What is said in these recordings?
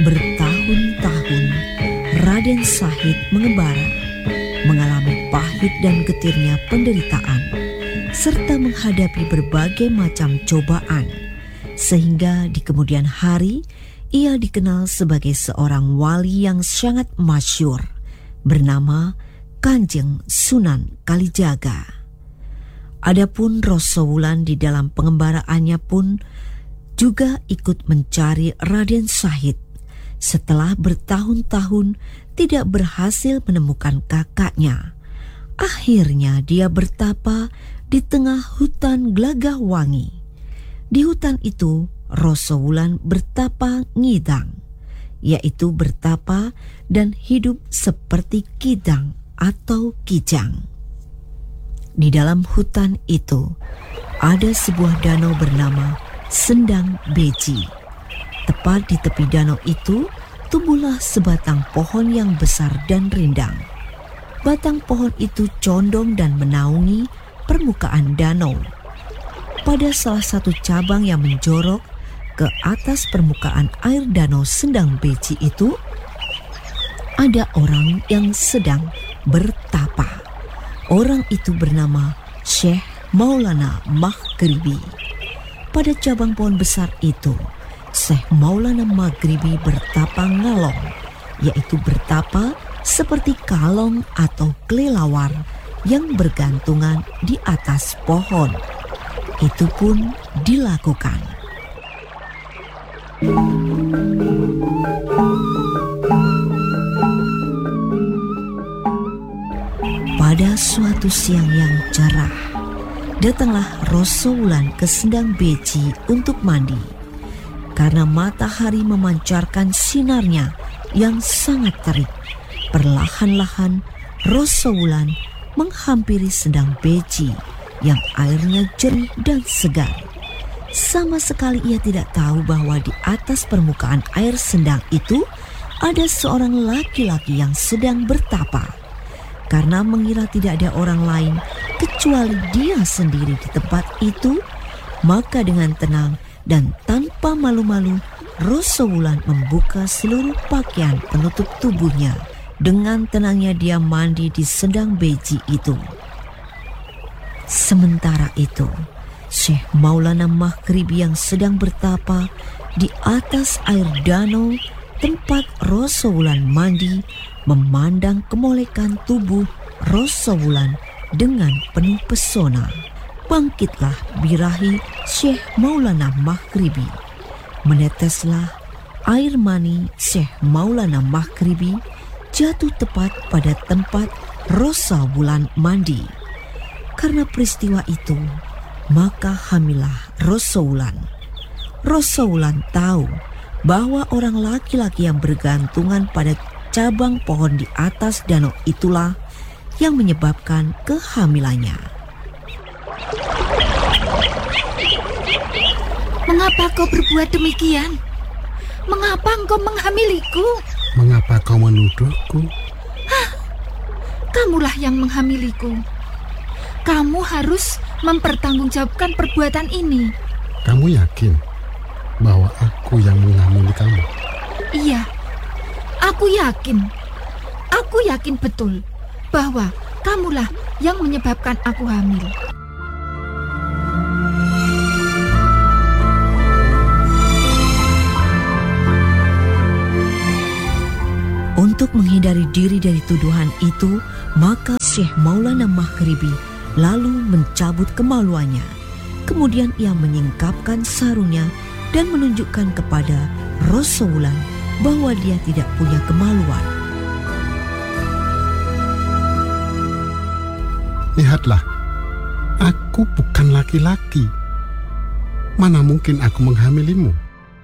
Bertahun-tahun Raden Syahid mengembara, mengalami pahit dan getirnya penderitaan, serta menghadapi berbagai macam cobaan, sehingga di kemudian hari ia dikenal sebagai seorang wali yang sangat masyhur bernama Kanjeng Sunan Kalijaga. Adapun Rasa Wulan di dalam pengembaraannya pun juga ikut mencari Raden Syahid setelah bertahun-tahun tidak berhasil menemukan kakaknya. Akhirnya dia bertapa di tengah hutan Gelagahwangi. Di hutan itu Rasa Wulan bertapa ngidang, yaitu bertapa dan hidup seperti kidang atau kijang. Di dalam hutan itu ada sebuah danau bernama Sendang Beji. Tepat di tepi danau itu tumbuhlah sebatang pohon yang besar dan rindang. Batang pohon itu condong dan menaungi permukaan danau. Pada salah satu cabang yang menjorok ke atas permukaan air danau Sendang Beji itu, ada orang yang sedang bertapa. Orang itu bernama Syekh Maulana Maghribi. Pada cabang pohon besar itu, Syekh Maulana Maghribi bertapa ngalong, yaitu bertapa seperti kalong atau kelelawar yang bergantungan di atas pohon. Itu pun dilakukan. Pada suatu siang yang cerah, datanglah Rasa Wulan ke Sendang Beji untuk mandi. Karena matahari memancarkan sinarnya yang sangat terik, perlahan-lahan Rasa Wulan menghampiri Sendang Beji yang airnya jernih dan segar. Sama sekali ia tidak tahu bahwa di atas permukaan air sendang itu ada seorang laki-laki yang sedang bertapa. Karena mengira tidak ada orang lain kecuali dia sendiri di tempat itu, maka dengan tenang dan tanpa malu-malu Rasa Wulan membuka seluruh pakaian penutup tubuhnya. Dengan tenangnya dia mandi di Sendang Beji itu. Sementara itu, Syekh Maulana Maghribi yang sedang bertapa di atas air danau tempat Rasa Wulan mandi memandang kemolekan tubuh Rasa Wulan dengan penuh pesona. Bangkitlah birahi Syekh Maulana Maghribi. Meneteslah air mani Syekh Maulana Maghribi jatuh tepat pada tempat Rasa Wulan mandi. Karena peristiwa itu, maka hamillah Rasa Wulan. Rasa Wulan tahu bahwa orang laki-laki yang bergantungan pada cabang pohon di atas danau itulah yang menyebabkan kehamilannya. Mengapa kau berbuat demikian? Mengapa engkau menghamiliku? Mengapa kau menuduhku? Kamulah yang menghamiliku. Kamu harus mempertanggungjawabkan perbuatan ini. Kamu yakin bahwa aku yang menghamili kamu? Iya, aku yakin. Aku yakin betul bahwa kamulah yang menyebabkan aku hamil. Untuk menghindari diri dari tuduhan itu, maka Syekh Maulana Maghribi lalu mencabut kemaluannya. Kemudian ia menyingkapkan sarungnya dan menunjukkan kepada Rasa Wulan bahwa dia tidak punya kemaluan. Lihatlah, aku bukan laki-laki. Mana mungkin aku menghamilimu?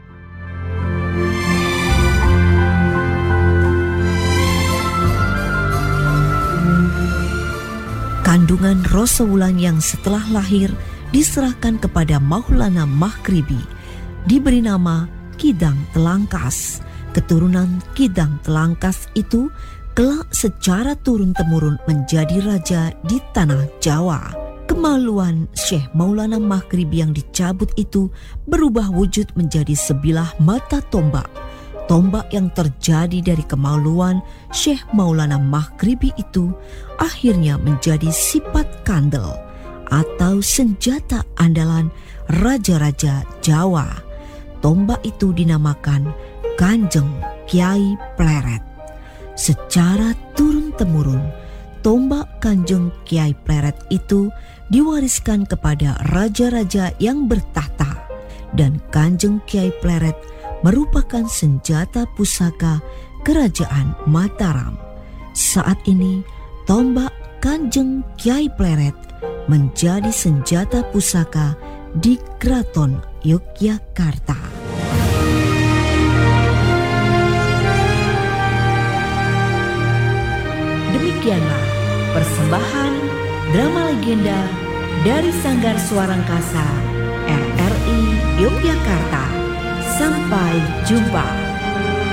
Kandungan Rasa Wulan yang setelah lahir diserahkan kepada Maulana Maghribi, diberi nama Kidang Telangkas. Keturunan Kidang Telangkas itu kelak secara turun-temurun menjadi raja di tanah Jawa. Kemaluan Syekh Maulana Maghribi yang dicabut itu berubah wujud menjadi sebilah mata tombak. tombak yang terjadi dari kemaluan Syekh Maulana Maghribi itu akhirnya menjadi sifat kandel atau senjata andalan raja-raja Jawa. Tombak itu dinamakan Kanjeng Kyai Pleret. Secara turun-temurun, tombak Kanjeng Kyai Pleret itu diwariskan kepada raja-raja yang bertahta, dan Kanjeng Kyai Pleret merupakan senjata pusaka Kerajaan Mataram. Saat ini, tombak Kanjeng Kyai Pleret menjadi senjata pusaka di Keraton Yogyakarta. Demikianlah persembahan drama legenda dari Sanggar Suara Angkasa RRI Yogyakarta. Sampai jumpa.